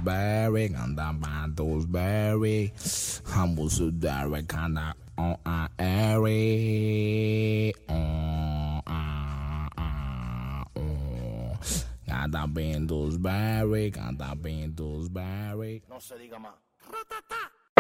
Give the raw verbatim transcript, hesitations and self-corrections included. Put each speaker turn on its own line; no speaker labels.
Pillsbury, canta Pillsbury, vamos Derek, canta on a airy, on a on, canta Pillsbury, canta Pillsbury.
No se diga más.